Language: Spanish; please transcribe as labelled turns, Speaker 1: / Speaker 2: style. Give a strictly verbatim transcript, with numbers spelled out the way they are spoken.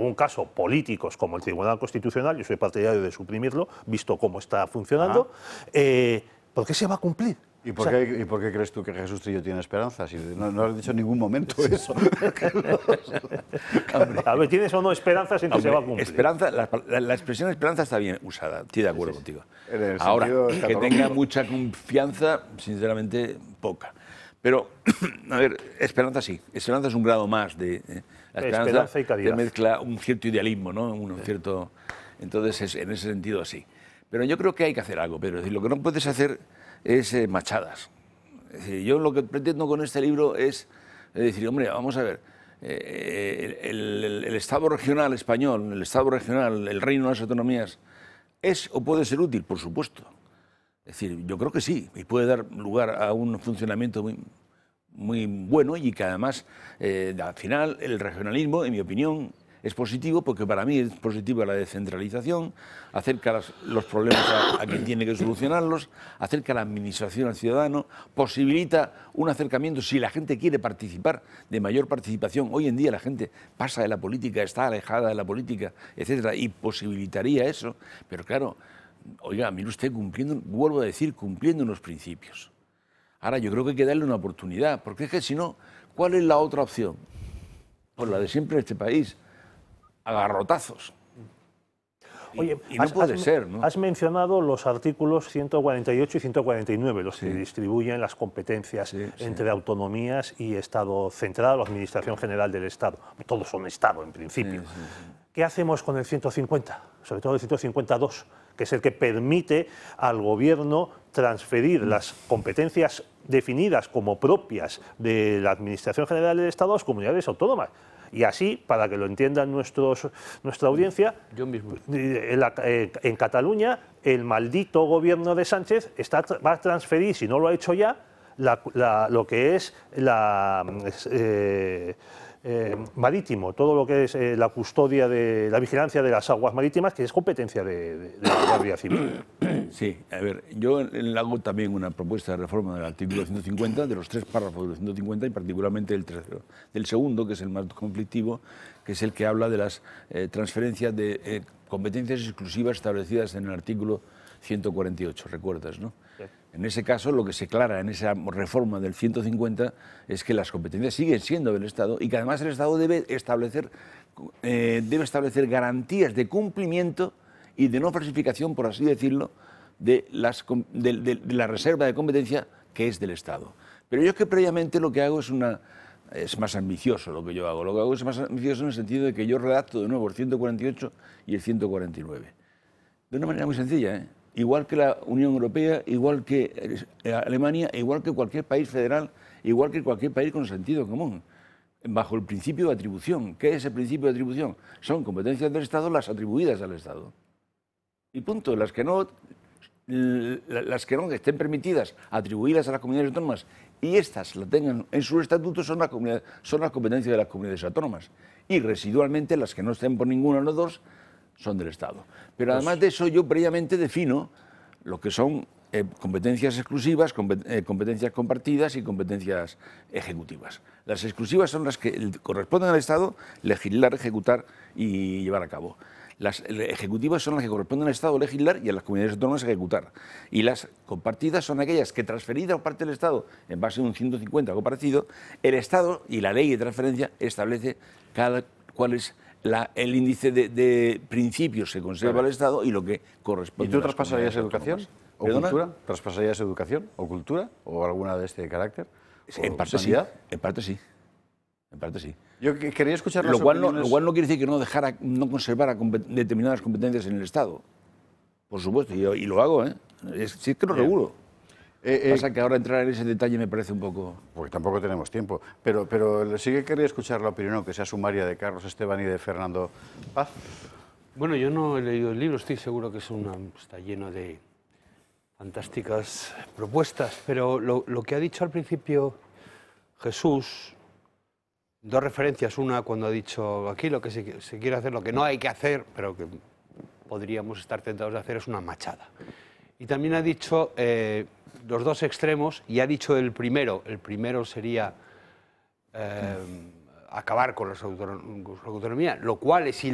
Speaker 1: algún caso, políticos como el Tribunal Constitucional, yo soy partidario de suprimirlo, visto cómo está funcionando, eh, ¿por qué se va a cumplir?
Speaker 2: ¿Y por,
Speaker 1: o sea,
Speaker 2: qué, ¿Y por qué crees tú que Jesús Trillo tiene esperanza? Si no, no has dicho en ningún momento eso.
Speaker 1: A ver, ¿tienes o no esperanzas en que
Speaker 3: Hombre,
Speaker 1: se va a cumplir?
Speaker 3: Esperanza, la, la, la expresión esperanza está bien usada, estoy de acuerdo sí, sí. contigo. Ahora, que tenga mucha confianza, sinceramente, poca. Pero, a ver, esperanza sí. Esperanza es un grado más de... Eh, la esperanza,
Speaker 1: esperanza y caridad.
Speaker 3: Te mezcla un cierto idealismo, ¿no? Un, un cierto, entonces, es, en ese sentido, sí. Pero yo creo que hay que hacer algo. Pero es decir, lo que no puedes hacer es eh, machadas. Es decir, yo lo que pretendo con este libro es, es decir, hombre, vamos a ver, eh, el, el, el Estado regional español, el Estado regional, el reino de las autonomías, ¿es o puede ser útil? Por supuesto. Es decir, yo creo que sí, y puede dar lugar a un funcionamiento muy, muy bueno y que además, eh, al final, el regionalismo, en mi opinión, es positivo porque para mí es positiva la descentralización, acerca las, los problemas a, a quien tiene que solucionarlos, acerca la administración al ciudadano, posibilita un acercamiento si la gente quiere participar, de mayor participación. Hoy en día la gente pasa de la política, está alejada de la política, etcétera, y posibilitaría eso, pero claro, oiga, mire usted, cumpliendo, vuelvo a decir, cumpliendo unos principios. Ahora, yo creo que hay que darle una oportunidad, porque es que si no, ¿cuál es la otra opción? Pues la de siempre en este país, a garrotazos. Y,
Speaker 1: Oye,
Speaker 3: y no
Speaker 1: has,
Speaker 3: puede
Speaker 1: has,
Speaker 3: ser, ¿no?
Speaker 1: Has mencionado los artículos ciento cuarenta y ocho y ciento cuarenta y nueve, los
Speaker 3: sí.
Speaker 1: que distribuyen las competencias
Speaker 3: sí,
Speaker 1: entre
Speaker 3: sí.
Speaker 1: autonomías y Estado central o Administración General del Estado. Todos son Estado, en principio. Sí, sí, sí. ¿Qué hacemos con el ciento cincuenta? Sobre todo el ciento cincuenta y dos, que es el que permite al Gobierno transferir mm. las competencias definidas como propias de la Administración General del Estado a las comunidades autónomas. Y así, para que lo entiendan nuestros, nuestra audiencia,
Speaker 4: Yo mismo.
Speaker 1: En, la, en Cataluña el maldito gobierno de Sánchez está, va a transferir, si no lo ha hecho ya, la, la, lo que es la... Eh, Eh, marítimo, todo lo que es eh, la custodia de la vigilancia de las aguas marítimas, que es competencia de, de, de la Guardia Civil.
Speaker 3: Sí, a ver, yo hago también una propuesta de reforma del artículo ciento cincuenta, de los tres párrafos del ciento cincuenta y particularmente del tercero, del segundo, que es el más conflictivo, que es el que habla de las eh, transferencias de eh, competencias exclusivas establecidas en el artículo ciento cuarenta y ocho, ¿recuerdas, no? Sí. En ese caso, lo que se aclara en esa reforma del ciento cincuenta es que las competencias siguen siendo del Estado y que además el Estado debe establecer, eh, debe establecer garantías de cumplimiento y de no falsificación, por así decirlo, de, las, de, de, de la reserva de competencia que es del Estado. Pero yo es que previamente lo que hago es una... es más ambicioso lo que yo hago. Lo que hago es más ambicioso en el sentido de que yo redacto de nuevo el ciento cuarenta y ocho y el ciento cuarenta y nueve. De una manera muy sencilla, ¿eh? Igual que la Unión Europea, igual que Alemania, igual que cualquier país federal, igual que cualquier país con sentido común, bajo el principio de atribución. ¿Qué es el principio de atribución? Son competencias del Estado las atribuidas al Estado. Y punto. Las que no, las que no estén permitidas atribuidas a las comunidades autónomas y estas la tengan en sus estatutos son las, son las competencias de las comunidades autónomas. Y residualmente las que no estén por ninguno de los dos son del Estado. Pero además de eso yo previamente defino lo que son eh, competencias exclusivas, compet eh, competencias compartidas y competencias ejecutivas. Las exclusivas son las que corresponden al Estado legislar, ejecutar y llevar a cabo. Las ejecutivas son las que corresponden al Estado legislar y a las comunidades autónomas ejecutar. Y las compartidas son aquellas que transferidas por parte del Estado en base a un ciento cincuenta o parecido, el Estado y la ley de transferencia establece cada cuál es La, el índice de, de principios que conserva claro. el Estado y lo que corresponde.
Speaker 2: ¿Y tú traspasarías educación o
Speaker 3: ¿Perdona?
Speaker 2: cultura? ¿Traspasarías educación o cultura o alguna de este carácter?
Speaker 3: En parte sanidad? sí. En parte sí. En parte sí.
Speaker 2: Yo quería escuchar las
Speaker 3: lo cual,
Speaker 2: opiniones...
Speaker 3: no, lo cual no quiere decir que no dejara, no conservara determinadas competencias en el Estado. Por supuesto, y, y lo hago, ¿eh? Es, sí es que lo regulo. Eh, eh, Pasa que ahora entrar en ese detalle me parece un poco...
Speaker 2: Porque tampoco tenemos tiempo. Pero, pero sí que quería escuchar la opinión, aunque sea sumaria, de Carlos Esteban y de Fernando Paz.
Speaker 4: Bueno, yo no he leído el libro, estoy seguro que es una, está lleno de fantásticas propuestas, pero lo, lo que ha dicho al principio Jesús, dos referencias, una cuando ha dicho aquí lo que se, se quiere hacer, lo que no hay que hacer, pero que podríamos estar tentados de hacer, es una machada. Y también ha dicho... Eh, los dos extremos, y ha dicho el primero, el primero sería eh, acabar con la autonomía, lo cual es